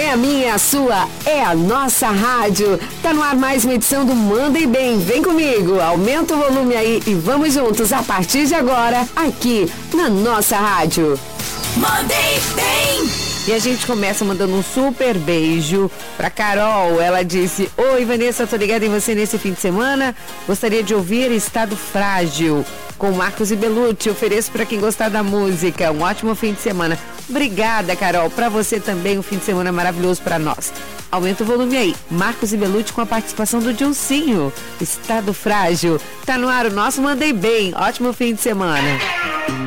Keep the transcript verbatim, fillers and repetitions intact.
É a minha, é a sua, é a nossa rádio. Tá no ar mais uma edição do Manda e Bem. Vem comigo, aumenta o volume aí e vamos juntos a partir de agora, aqui na nossa rádio. Manda e Bem. E a gente começa mandando um super beijo pra Carol. Ela disse: oi, Vanessa, tô ligada em você nesse fim de semana. Gostaria de ouvir Estado Frágil com Marcos e Belucci. Ofereço pra quem gostar da música. Um ótimo fim de semana. Obrigada, Carol. Pra você também, um fim de semana maravilhoso pra nós. Aumenta o volume aí. Marcos e Belucci com a participação do Dilcinho. Estado Frágil. Tá no ar o nosso Mandei Bem. Ótimo fim de semana.